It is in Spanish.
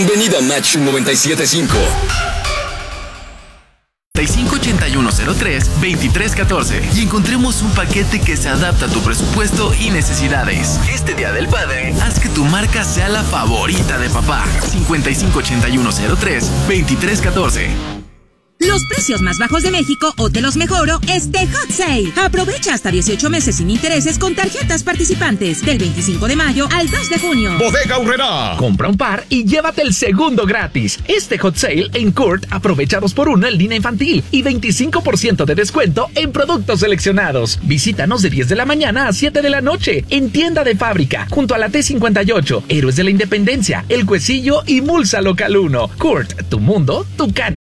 Bienvenido a Match 97.5. 358103-2314 y encontremos un paquete que se adapta a tu presupuesto y necesidades. Este Día del Padre, haz que tu marca sea la favorita de papá. 558103-2314. Los precios más bajos de México o te los mejoro este Hot Sale. Aprovecha hasta 18 meses sin intereses con tarjetas participantes del 25 de mayo al 2 de junio. Bodega Aurrerá. Compra un par y llévate el segundo gratis. Este Hot Sale en Kurt aprovecha 2x1 en línea infantil y 25% de descuento en productos seleccionados. Visítanos de 10 de la mañana a 7 de la noche en tienda de fábrica junto a la T58, Héroes de la Independencia, El Huesillo y Mulsa Local 1. Kurt, tu mundo, tu cancha.